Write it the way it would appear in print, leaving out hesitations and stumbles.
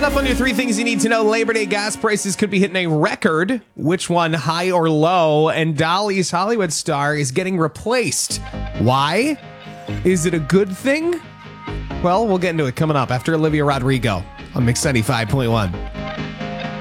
Coming up on your three things you need to know, Labor Day gas prices could be hitting a record. Which one, high or low? And Dolly's Hollywood star is getting replaced. Why? Is it a good thing? Well, we'll get into it coming up after Olivia Rodrigo on Mix 95.1.